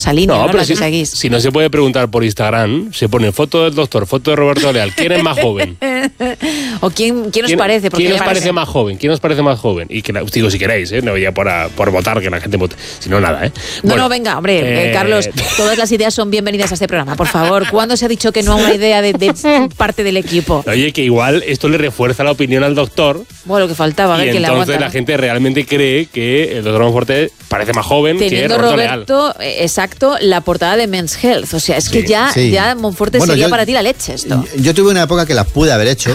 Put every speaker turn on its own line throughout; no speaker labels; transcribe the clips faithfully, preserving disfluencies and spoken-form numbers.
esa línea,
no,
¿no?
pero
La
si,
que seguís.
si no se puede preguntar por Instagram, se pone foto del doctor, foto de Roberto Leal. ¿Quién es más joven?
¿O quién, quién os
¿Quién,
parece? Porque
¿Quién os
parece
parece más joven? ¿Quién os parece más joven? Y que, digo, si queréis, ¿eh? No ya por, a, por votar, que la gente vote. Si no, nada, ¿eh?
No,
Bueno,
no, venga, hombre,
eh...
eh, Carlos, todas las ideas son bienvenidas a este programa, por favor. ¿Cuándo se ha dicho que no a una idea de, de parte del equipo?
Oye, que igual esto le refuerza la opinión al doctor.
Bueno, lo que faltaba, a ver
y
quién le
entonces
aguanta.
la gente realmente cree que el doctor Monforte parece más joven
Teniendo
que Roberto,
Roberto,
Leal.
eh, exacto, la portada de Men's Health. O sea, es que
Sí,
ya,
sí.
ya Monforte
Bueno,
sería
yo-
para ti la leche esto.
Yo, yo tuve una época que las pude haber hecho.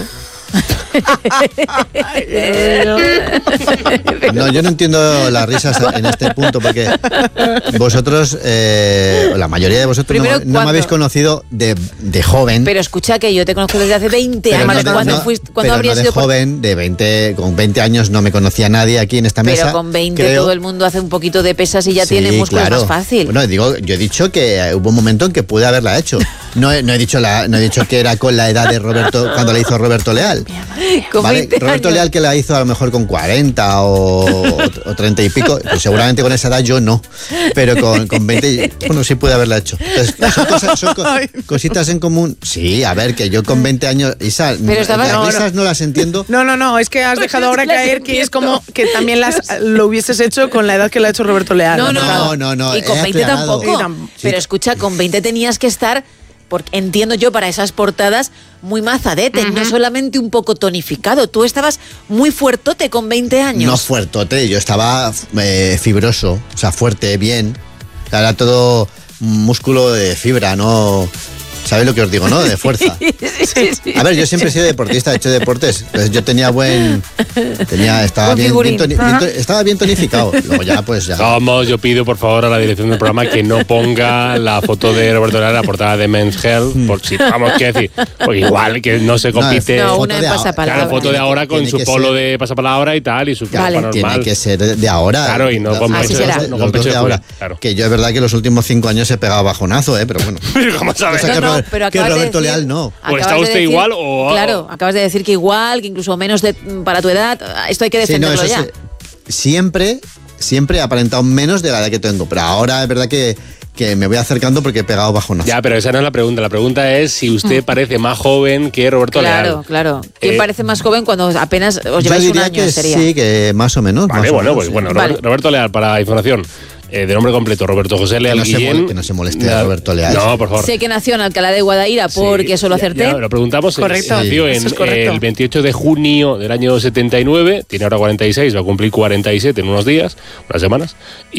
No, yo no entiendo las risas en este punto porque vosotros, eh, la mayoría de vosotros, no,
Primero,
no me
¿cuándo?
habéis conocido de, de joven.
Pero escucha que yo te conozco desde hace veinte
Pero
años.
no de-
¿Cuándo,
no-
fuiste,
pero
¿cuándo
no
habría
de
sido por-
joven, de veinte, con veinte años no me conocía nadie aquí en esta
Pero
mesa.
con veinte
creo.
todo el mundo hace un poquito de pesas y ya
Sí,
tiene músculos
claro.
más fácil.
Bueno, digo, yo he dicho que hubo un momento en que pude haberla hecho. No he, no he dicho la, no he dicho que era con la edad de Roberto cuando la hizo Roberto Leal.
Con
¿Vale?
veinte
Roberto
años.
Leal que la hizo a lo mejor con cuarenta o, o treinta y pico, pues seguramente con esa edad yo no, pero con, con veinte, bueno, sí pude haberla hecho. Entonces, son, cosas, son co- cositas en común. Sí, a ver, que yo con veinte años, Isa,
Pero estabas-
las
no,
risas no las entiendo.
No, no, no, es que has dejado ahora
Las
caer que es
entiendo.
como que también las, lo hubieses hecho con la edad que lo ha hecho Roberto Leal.
No, no,
No, no, no,
Y con
he
veinte
aclarado.
tampoco.
Sí, tam-
Pero escucha, con veinte tenías que estar, porque entiendo yo, para esas portadas, muy mazadete, no solamente un poco tonificado. Tú estabas muy fuertote con veinte años.
No fuertote, yo estaba eh, fibroso, o sea, fuerte, bien. O sea, era todo músculo de fibra, no... ¿Sabéis lo que os digo, no? De fuerza.
Sí, sí.
A ver, yo siempre he sido deportista, he hecho deportes. Entonces yo tenía buen... Tenía, estaba,
Buen
bien,
figurín.
bien toni- bien to- estaba bien tonificado. Luego ya, pues ya...
Vamos, yo pido por favor a la dirección del programa que no ponga la foto de Roberto Leal en la portada de Men's Health, por si vamos que decir, pues igual que no se compite.
No,
foto
una en
de ahora-
pasapalabra.
Claro, foto de ahora con
Tiene
su
que
polo
ser-
de pasapalabra y tal, y su
Vale.
ropa
Tiene
normal.
que ser de ahora.
Claro, y no
Los-
con
Así
los-
será.
los
no con
dos
pecho
de
de
ahora.
culo, claro.
Que yo es verdad que los últimos cinco años he pegado bajonazo, ¿eh? Pero bueno.
¿Cómo sabes?
O sea, que
No, no,
Robert-
pero
que
acabas de
Roberto
decir-
Leal no.
O está
acabas de
usted
decir-
igual o-
Claro, acabas de decir que igual, que incluso menos de, para tu edad. Esto hay que
Sí, no,
defenderlo
eso
ya.
sí. Siempre, siempre he aparentado menos de la edad que tengo. Pero ahora es verdad que, que me voy acercando porque he pegado bajonazo.
Ya, pero esa no es la pregunta. La pregunta es si usted parece más joven que Roberto
Claro,
Leal.
claro. ¿Quién
Eh,
parece más joven cuando apenas os
Yo
lleváis un
diría
año?
que
Sería.
sí, que más o menos.
Vale,
más o
bueno,
menos,
pues
sí.
bueno,
Vale.
Roberto, Roberto Leal, para información, eh, de nombre completo, Roberto José Leal
no se
Guillén.
mol- que no se moleste
Na-
Roberto Leal.
No, por favor.
Sé que nació en Alcalá de Guadaira porque
Sí,
eso lo
ya-
acerté.
ya lo preguntamos.
Correcto.
Nació
Sí,
en
eso es correcto.
el veintiocho de junio del año setenta y nueve, tiene ahora cuarenta y seis, va a cumplir cuarenta y siete en unos días, unas semanas.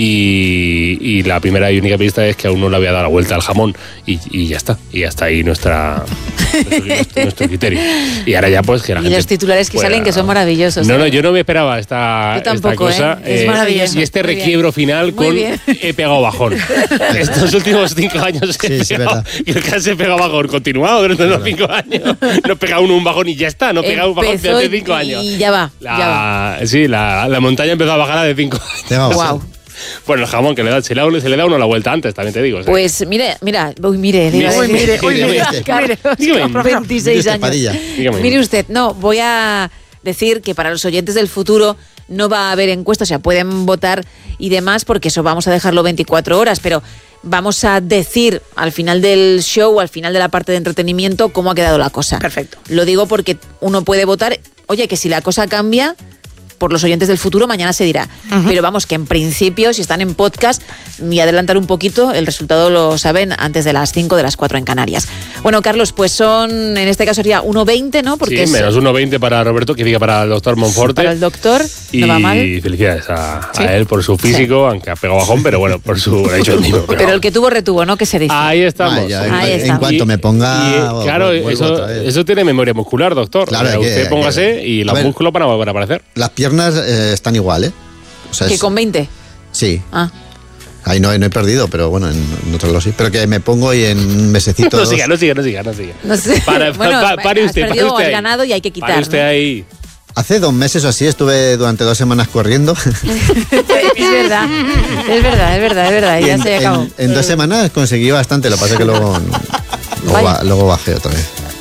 Y, y la primera y única pista es que aún no le había dado la vuelta al jamón. Y, y ya está. Y hasta ahí nuestra, nuestro, nuestro- nuestro criterio. Y ahora ya, pues, que la
Y
gente
los titulares que
pueda-
salen que son maravillosos.
No,
¿eh?
no, yo no me esperaba esta,
Yo tampoco,
esta cosa.
¿eh? Es maravilloso.
Y este
Muy bien.
requiebro final
Muy
con
bien.
he pegado bajón. Estos últimos cinco años he
Sí, sí,
pegado,
verdad.
creo que se pegado bajón continuado durante los cinco años. No he pegado uno un bajón y ya está, no he pegado un bajón
Empezó
durante
y-
cinco años.
Y ya va,
La,
ya va.
Sí, la, la montaña empezó a bajar a de cinco años.
Tenga bajón.
Wow.
Bueno, el jamón que le da, se le da, se le da uno la vuelta antes, también te digo. o sea,
Pues mire, mira, uy, mire, le iba a
Uy,
decir-
mire, uy,
Dígame.
mire,
Carlos,
Dígame.
con veintiséis
Mire usted,
años.
Padilla.
Dígame.
Mire usted, no, voy a decir que para los oyentes del futuro no va a haber encuestas, o sea, pueden votar y demás, porque eso vamos a dejarlo veinticuatro horas, pero vamos a decir al final del show, al final de la parte de entretenimiento, cómo ha quedado la cosa.
Perfecto.
Lo digo porque uno puede votar, oye, que si la cosa cambia, por los oyentes del futuro, mañana se dirá. Pero vamos, que en principio, si están en podcast, y adelantar un poquito, el resultado lo saben antes de las cinco, de las cuatro en Canarias. Bueno, Carlos, pues son, en este caso sería uno veinte, ¿no? Porque
sí,
es
menos uno veinte para Roberto, que diga para el doctor Monforte.
para el doctor,
Y
no va mal.
felicidades a,
Sí.
a él por su físico, aunque ha pegado bajón, pero bueno, por su... lo ha hecho el mismo, pero-
Pero el que tuvo retuvo, ¿no? ¿Qué se dice?
Ahí estamos.
Vaya, en,
Ahí
en
estamos.
cuanto me ponga.
Y, eh,
vuelvo-
claro,
vuelvo
eso,
otra vez.
eso tiene memoria muscular, doctor.
Claro,
O sea,
hay que-
usted
hay
póngase
que-
y
A
los
ver.
músculos van a volver a aparecer.
Las piernas eh, están igual, ¿eh? O sea,
Que
es-
con veinte.
Sí.
Ah.
Ahí no, he- no he perdido, pero bueno, en, en otros lo sí. Pero que me pongo y en un mesecito.
No
dos-
siga, no siga, no siga, no siga.
No sé.
Para,
Bueno,
pa- pare
has
usted, pare
perdido
usted
el
ahí.
ganado y hay que quitar,
Pare usted
¿no?
ahí.
Hace dos meses o así estuve durante dos semanas corriendo.
Es verdad, es verdad, es verdad, es verdad.
Y
Ya
en,
se acabó.
en- en dos semanas conseguí bastante, lo que pasa es que luego, luego,
Vaya.
ba- luego bajé otra vez.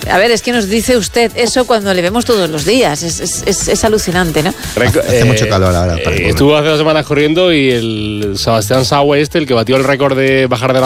A ver, es que nos dice usted eso cuando le vemos todos los días. Es, es, es, es alucinante, ¿no?
Reco-
Hace
eh,
mucho calor ahora. para
eh,
correr.
estuvo hace dos semanas corriendo y el Sebastián Saue este, el que batió el récord de bajar de la